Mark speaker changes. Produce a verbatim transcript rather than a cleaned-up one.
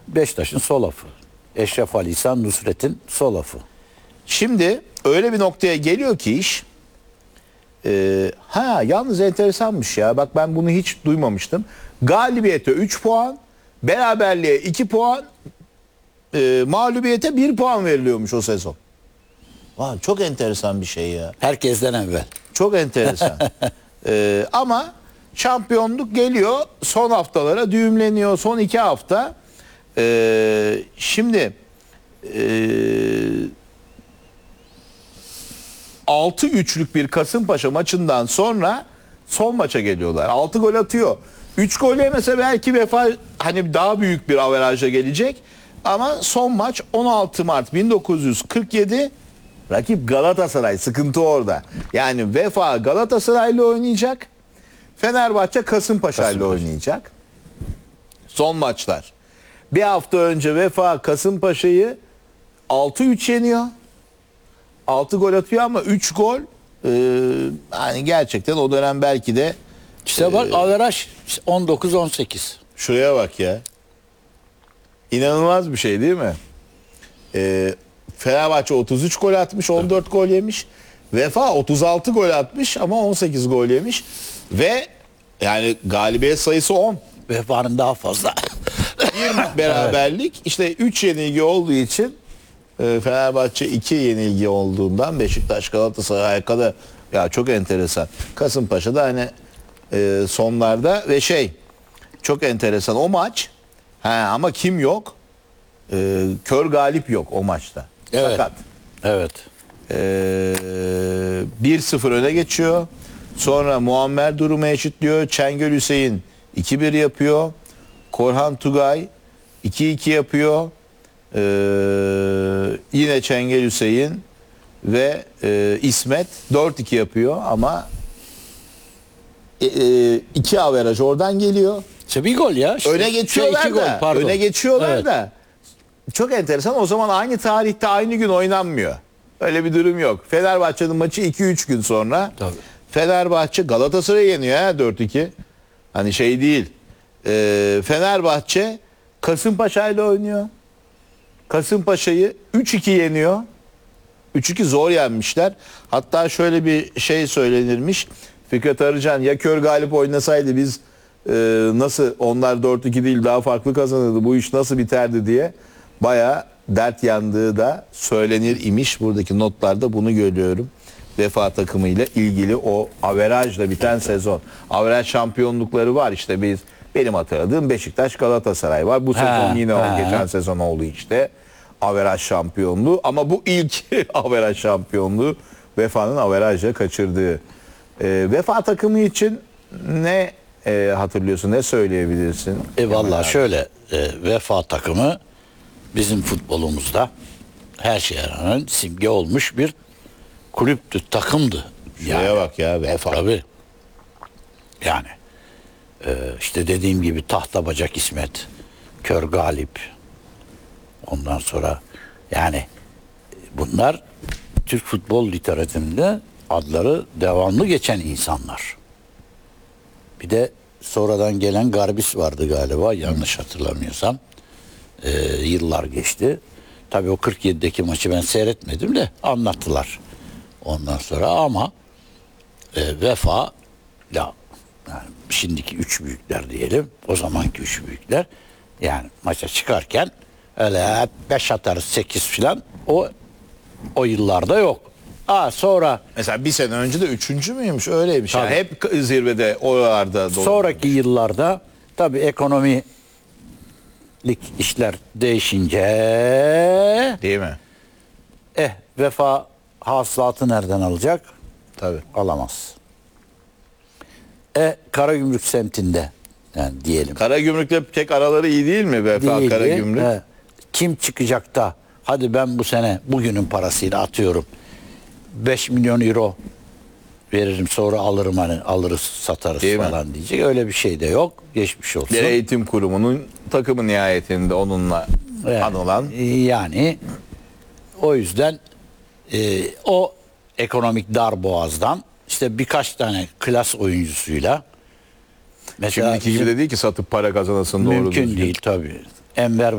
Speaker 1: Beşiktaş'ın sol afı. Eşref Ali İhsan Nusret'in sol afı.
Speaker 2: Şimdi öyle bir noktaya geliyor ki iş. E, ha yalnız enteresanmış ya. Bak ben bunu hiç duymamıştım. Galibiyete üç puan, beraberliğe iki puan, e, mağlubiyete bir puan veriliyormuş o sezon. Vay, çok enteresan bir şey ya.
Speaker 1: Herkesten evvel.
Speaker 2: Çok enteresan. e, ama şampiyonluk geliyor, son haftalara düğümleniyor. Son iki hafta. E, şimdi e, altı üçlük bir Kasımpaşa maçından sonra son maça geliyorlar. altı gol atıyor. üç gol yemese belki Vefa hani daha büyük bir averajla gelecek. Ama son maç on altı Mart bin dokuz yüz kırk yedi. Rakip Galatasaray. Sıkıntı orada. Yani Vefa Galatasaray'la oynayacak. Fenerbahçe Kasımpaşa'yla oynayacak. Son maçlar. Bir hafta önce Vefa Kasımpaşa'yı altı üç yeniyor. altı gol atıyor ama üç gol e, hani gerçekten o dönem belki de
Speaker 1: İşte bak averaj on dokuz on sekiz.
Speaker 2: şuraya bak ya. İnanılmaz bir şey değil mi? E, Fenerbahçe otuz üç gol atmış, on dört gol yemiş. Vefa otuz altı gol atmış ama on sekiz gol yemiş. Ve yani galibiyet sayısı on.
Speaker 1: Vefa'nın daha fazla.
Speaker 2: Bir beraberlik. İşte üç yenilgi olduğu için e, Fenerbahçe iki yenilgi olduğundan Beşiktaş Galatasaray'a kadar ya çok enteresan. Kasımpaşa'da hani e, sonlarda ve şey çok enteresan o maç. Ha, ama kim yok? E, kör galip yok o maçta.
Speaker 1: Evet.
Speaker 2: Fakat
Speaker 1: Evet.
Speaker 2: e, bir sıfır öne geçiyor. Sonra Muammer durumu eşitliyor. Çengel Hüseyin iki bir yapıyor. Korhan Tugay iki iki yapıyor. Ee, yine Çengel Hüseyin ve e, İsmet dört iki yapıyor ama e, e, iki averaj oradan geliyor.
Speaker 1: İşte bir gol ya. İşte.
Speaker 2: Öne geçiyorlar
Speaker 1: Şey, iki
Speaker 2: da.
Speaker 1: gol, pardon.
Speaker 2: Öne geçiyorlar
Speaker 1: Evet.
Speaker 2: da. Çok enteresan. O zaman aynı tarihte aynı gün oynanmıyor. Öyle bir durum yok. Fenerbahçe'nin maçı iki üç gün sonra.
Speaker 1: Tabii.
Speaker 2: Fenerbahçe Galatasaray'ı yeniyor ha dört iki. Hani şey değil. Ee, Fenerbahçe Kasımpaşa ile oynuyor. Kasımpaşa'yı üç iki yeniyor. üç iki zor yenmişler. Hatta şöyle bir şey söylenirmiş. Fikret Arıcan ya kör galip oynasaydı biz e, nasıl onlar dört iki değil daha farklı kazanırdı. Bu iş nasıl biterdi diye bayağı dert yandığı da söylenir imiş. Buradaki notlarda bunu görüyorum. Vefa takımıyla ilgili o averajla biten sezon. Averaj şampiyonlukları var işte biz benim hatırladığım Beşiktaş Galatasaray var. Bu sezon
Speaker 1: Ha,
Speaker 2: yine
Speaker 1: ha.
Speaker 2: o geçen sezon oldu işte. Averaj şampiyonluğu ama bu ilk averaj şampiyonluğu Vefa'nın averajla kaçırdığı. Ee, Vefa takımı için ne e, hatırlıyorsun, ne söyleyebilirsin?
Speaker 1: E vallahi şöyle e, Vefa takımı bizim futbolumuzda her şeye rağmen simge olmuş bir kulüptü, takımdı.
Speaker 2: Şuraya bak ya Vefa.
Speaker 1: Tabii. Yani e, işte dediğim gibi tahta bacak İsmet, kör galip. Ondan sonra yani bunlar Türk futbol literatüründe adları devamlı geçen insanlar. Bir de sonradan gelen Garbis vardı galiba yanlış hatırlamıyorsam. E, yıllar geçti. Tabii o kırk yedideki maçı ben seyretmedim de anlattılar ondan sonra ama e, Vefa ya yani şimdiki üç büyükler diyelim o zamanki üç büyükler yani maça çıkarken öyle beş atarız sekiz filan o o yıllarda yok. Aa sonra
Speaker 2: Mesela bir sene önce de üçüncü müymüş öyleymiş. Yani
Speaker 1: Tabii.
Speaker 2: hep zirvede oralarda.
Speaker 1: sonraki yıllarda tabii ekonomik işler değişince
Speaker 2: Değil mi?
Speaker 1: eh Vefa hasılatı nereden alacak?
Speaker 2: Tabii.
Speaker 1: Alamaz. E Karagümrük semtinde yani diyelim.
Speaker 2: Karagümrük'le tek araları iyi değil mi Vefa
Speaker 1: Değildi.
Speaker 2: Karagümrük?
Speaker 1: E, kim çıkacak da hadi ben bu sene bugünün parasıyla atıyorum beş milyon euro veririm sonra alırım hani alırız satarız
Speaker 2: Değil mi?
Speaker 1: falan diyecek. Öyle bir şey de yok. Geçmiş olsun.
Speaker 2: Bir eğitim kurumunun takımı nihayetinde onunla
Speaker 1: Yani,
Speaker 2: anılan.
Speaker 1: yani o yüzden e, o ekonomik darboğazdan işte birkaç tane klas oyuncusuyla mesela
Speaker 2: Şimdiki gibi
Speaker 1: bizim-
Speaker 2: de değil ki satıp para kazanasın doğru
Speaker 1: mümkün
Speaker 2: düzgün.
Speaker 1: değil tabii. Enver